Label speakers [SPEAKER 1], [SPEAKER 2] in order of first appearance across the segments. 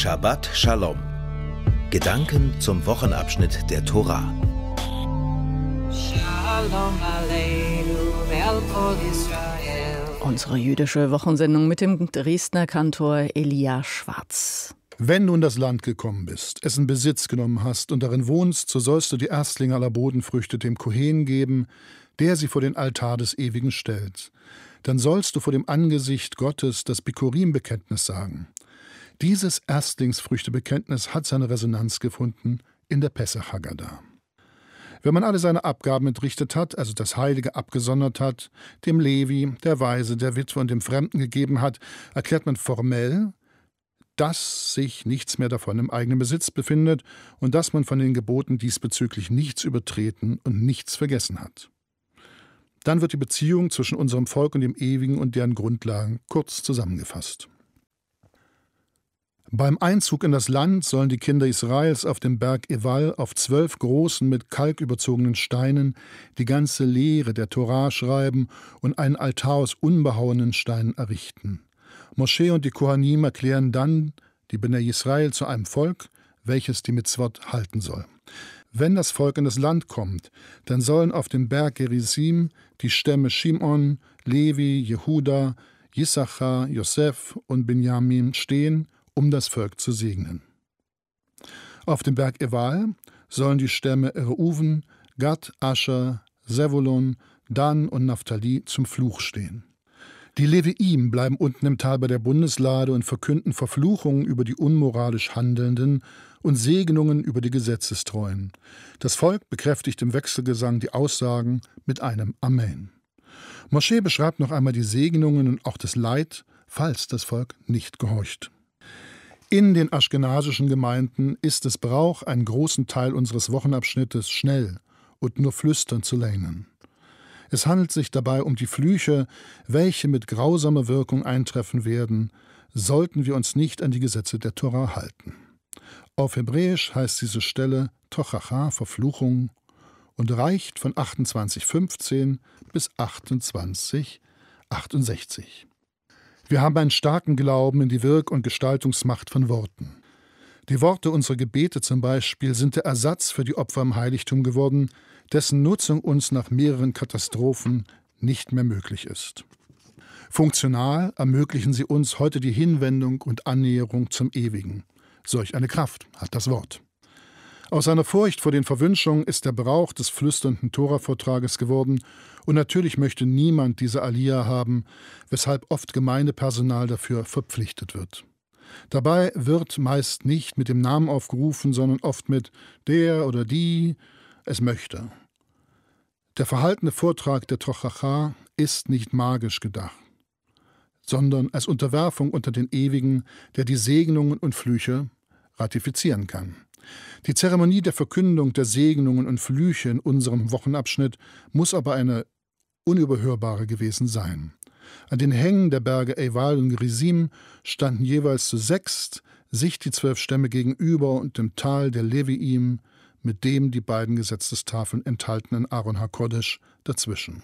[SPEAKER 1] Shabbat Shalom. Gedanken zum Wochenabschnitt der Tora.
[SPEAKER 2] Shalom Aleinu ve'al kol Yisrael.
[SPEAKER 3] Unsere jüdische Wochensendung mit dem Dresdner Kantor Elia Schwarz.
[SPEAKER 4] Wenn du in das Land gekommen bist, es in Besitz genommen hast und darin wohnst, so sollst du die Erstlinge aller Bodenfrüchte dem Kohen geben, der sie vor den Altar des Ewigen stellt. Dann sollst du vor dem Angesicht Gottes das Bikurim-Bekenntnis sagen. Dieses Erstlingsfrüchtebekenntnis hat seine Resonanz gefunden in der Pesach Haggadah. Wenn man alle seine Abgaben entrichtet hat, also das Heilige abgesondert hat, dem Levi, der Waise, der Witwe und dem Fremden gegeben hat, erklärt man formell, dass sich nichts mehr davon im eigenen Besitz befindet und dass man von den Geboten diesbezüglich nichts übertreten und nichts vergessen hat. Dann wird die Beziehung zwischen unserem Volk und dem Ewigen und deren Grundlagen kurz zusammengefasst. Beim Einzug in das Land sollen die Kinder Israels auf dem Berg Eval auf 12 großen, mit Kalk überzogenen Steinen die ganze Lehre der Torah schreiben und einen Altar aus unbehauenen Steinen errichten. Moschee und die Kohanim erklären dann die Bnei Israel zu einem Volk, welches die Mitzvot halten soll. Wenn das Volk in das Land kommt, dann sollen auf dem Berg Gerizim die Stämme Shimon, Levi, Jehuda, Jissachar, Josef und Binjamin stehen, um das Volk zu segnen. Auf dem Berg Eval sollen die Stämme Reuven, Gad, Ascher, Zevulun, Dan und Naphtali zum Fluch stehen. Die Leviim bleiben unten im Tal bei der Bundeslade und verkünden Verfluchungen über die unmoralisch Handelnden und Segnungen über die Gesetzestreuen. Das Volk bekräftigt im Wechselgesang die Aussagen mit einem Amen. Moschee beschreibt noch einmal die Segnungen und auch das Leid, falls das Volk nicht gehorcht. In den aschkenasischen Gemeinden ist es Brauch, einen großen Teil unseres Wochenabschnittes schnell und nur flüsternd zu lernen. Es handelt sich dabei um die Flüche, welche mit grausamer Wirkung eintreffen werden, sollten wir uns nicht an die Gesetze der Tora halten. Auf Hebräisch heißt diese Stelle Tochacha, Verfluchung, und reicht von 28,15 bis 28,68. Wir haben einen starken Glauben in die Wirk- und Gestaltungsmacht von Worten. Die Worte unserer Gebete zum Beispiel sind der Ersatz für die Opfer im Heiligtum geworden, dessen Nutzung uns nach mehreren Katastrophen nicht mehr möglich ist. Funktional ermöglichen sie uns heute die Hinwendung und Annäherung zum Ewigen. Solch eine Kraft hat das Wort. Aus einer Furcht vor den Verwünschungen ist der Brauch des flüsternden Tora-Vortrages geworden und natürlich möchte niemand diese Aliyah haben, weshalb oft Gemeindepersonal dafür verpflichtet wird. Dabei wird meist nicht mit dem Namen aufgerufen, sondern oft mit der oder die es möchte. Der verhaltene Vortrag der Tochacha ist nicht magisch gedacht, sondern als Unterwerfung unter den Ewigen, der die Segnungen und Flüche ratifizieren kann. Die Zeremonie der Verkündung der Segnungen und Flüche in unserem Wochenabschnitt muss aber eine unüberhörbare gewesen sein. An den Hängen der Berge Eval und Gerizim standen jeweils zu 6 sich die 12 Stämme gegenüber und im Tal der Leviim mit dem die beiden Gesetzestafeln enthaltenen Aaron HaKodesh dazwischen.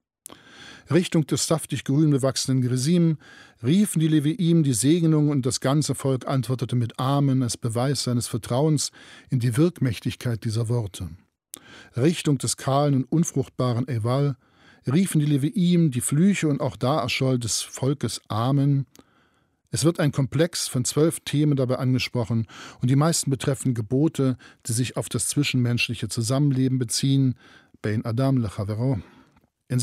[SPEAKER 4] Richtung des saftig grün bewachsenen Gerizim riefen die Leviim die Segnung und das ganze Volk antwortete mit Amen als Beweis seines Vertrauens in die Wirkmächtigkeit dieser Worte. Richtung des kahlen und unfruchtbaren Eval riefen die Leviim die Flüche und auch da erscholl des Volkes Amen. Es wird ein Komplex von 12 Themen dabei angesprochen und die meisten betreffen Gebote, die sich auf das zwischenmenschliche Zusammenleben beziehen, Bein Adam lechavero. In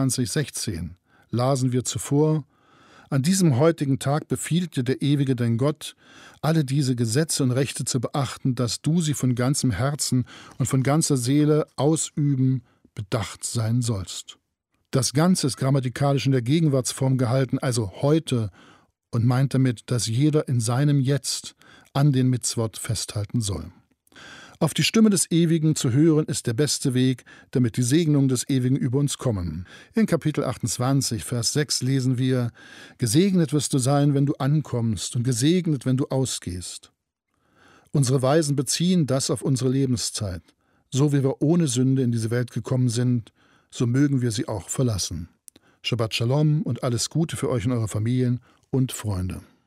[SPEAKER 4] 26,16 lasen wir zuvor: An diesem heutigen Tag befiehlt dir der Ewige dein Gott, alle diese Gesetze und Rechte zu beachten, dass du sie von ganzem Herzen und von ganzer Seele ausüben, bedacht sein sollst. Das Ganze ist grammatikalisch in der Gegenwartsform gehalten, also heute, und meint damit, dass jeder in seinem Jetzt an den Mitzvot festhalten soll. Auf die Stimme des Ewigen zu hören ist der beste Weg, damit die Segnungen des Ewigen über uns kommen. In Kapitel 28, Vers 6 lesen wir: Gesegnet wirst du sein, wenn du ankommst, und gesegnet, wenn du ausgehst. Unsere Weisen beziehen das auf unsere Lebenszeit. So wie wir ohne Sünde in diese Welt gekommen sind, so mögen wir sie auch verlassen. Shabbat Shalom und alles Gute für euch und eure Familien und Freunde.